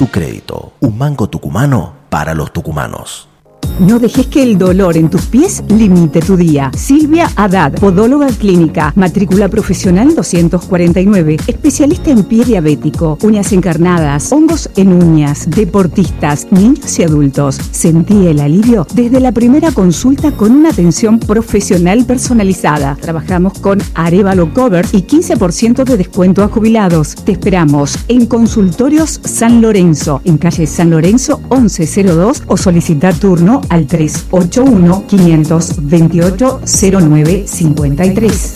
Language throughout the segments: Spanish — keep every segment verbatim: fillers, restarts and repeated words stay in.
Su crédito, un banco tucumano para los tucumanos. No dejes que el dolor en tus pies limite tu día. Silvia Haddad, podóloga clínica, matrícula profesional doscientos cuarenta y nueve, especialista en pie diabético, uñas encarnadas, hongos en uñas, deportistas, niños y adultos. Sentí el alivio desde la primera consulta con una atención profesional personalizada. Trabajamos con Arévalo Cover y quince por ciento de descuento a jubilados. Te esperamos en Consultorios San Lorenzo, en calle San Lorenzo once cero dos, o solicita turno al tres ocho uno, cinco dos ocho, cero nueve cinco tres.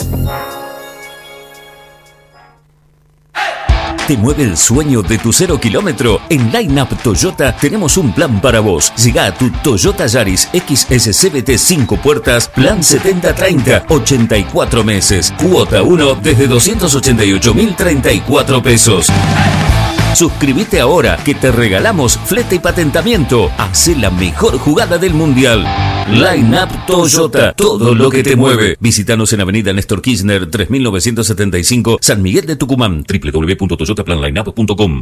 ¿Te mueve el sueño de tu cero kilómetro? En Line Up Toyota tenemos un plan para vos. Llega a tu Toyota Yaris X S C V T cinco puertas, plan setenta treinta, ochenta y cuatro meses. Cuota uno desde doscientos ochenta y ocho mil treinta y cuatro pesos. Suscríbete ahora que te regalamos flete y patentamiento. Hacé la mejor jugada del mundial. Line Up Toyota, todo lo que te mueve. Visítanos en Avenida Néstor Kirchner tres mil novecientos setenta y cinco, San Miguel de Tucumán. doble u doble u doble u punto toyota plan line up punto com.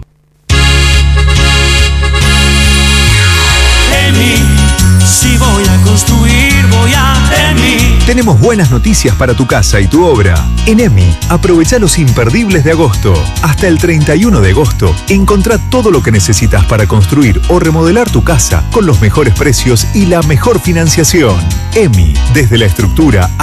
Si voy a construir, voy a EMI. Tenemos buenas noticias para tu casa y tu obra. En EMI, aprovecha los imperdibles de agosto. Hasta el treinta y uno de agosto, encontrá todo lo que necesitas para construir o remodelar tu casa con los mejores precios y la mejor financiación. EMI, desde la estructura